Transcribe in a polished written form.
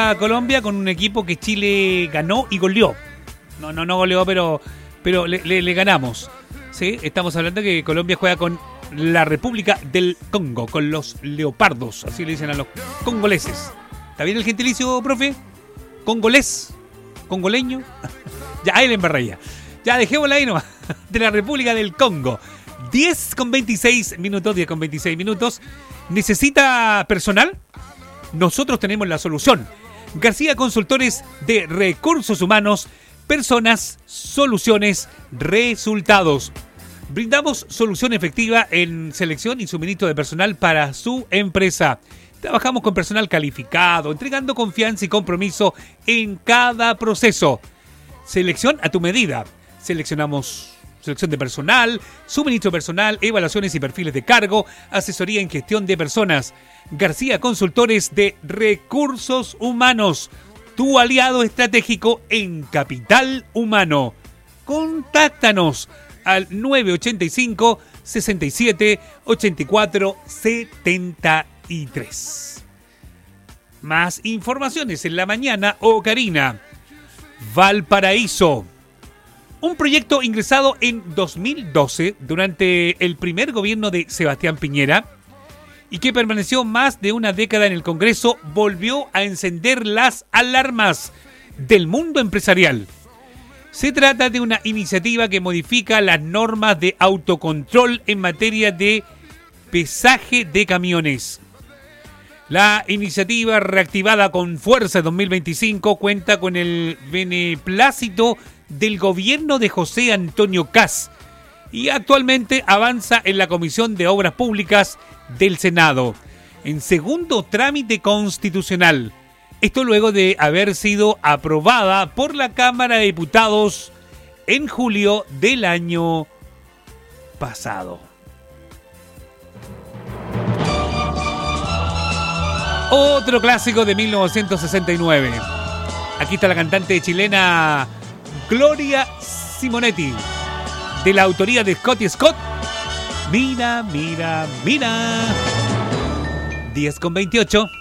juega Colombia con un equipo que Chile ganó y goleó. No goleó, pero le ganamos. ¿Sí? Estamos hablando que Colombia juega con la República del Congo, con los leopardos, así le dicen a los congoleses. ¿Está bien el gentilicio, profe? ¿Congolés? ¿Congoleño? Ya, ahí le embarré. Ya, dejémosla ahí nomás. De la República del Congo. 10:26 minutos. ¿Necesita personal? Nosotros tenemos la solución. García Consultores de Recursos Humanos, Personas, Soluciones, Resultados. Brindamos solución efectiva en selección y suministro de personal para su empresa. Trabajamos con personal calificado, entregando confianza y compromiso en cada proceso. Selección a tu medida. Seleccionamos selección de personal, suministro personal, evaluaciones y perfiles de cargo, asesoría en gestión de personas. García Consultores de Recursos Humanos, tu aliado estratégico en capital humano. Contáctanos al 985 67 84 73. Más informaciones en La Mañana o Karina. Valparaíso. Un proyecto ingresado en 2012 durante el primer gobierno de Sebastián Piñera y que permaneció más de una década en el Congreso volvió a encender las alarmas del mundo empresarial. Se trata de una iniciativa que modifica las normas de autocontrol en materia de pesaje de camiones. La iniciativa, reactivada con fuerza en 2025, cuenta con el beneplácito del gobierno de José Antonio Kast y actualmente avanza en la Comisión de Obras Públicas del Senado, en segundo trámite constitucional. Esto luego de haber sido aprobada por la Cámara de Diputados en julio del año pasado. Otro clásico de 1969. Aquí está la cantante chilena Gloria Simonetti, de la autoría de Scotty Scott. Mira. 10:28.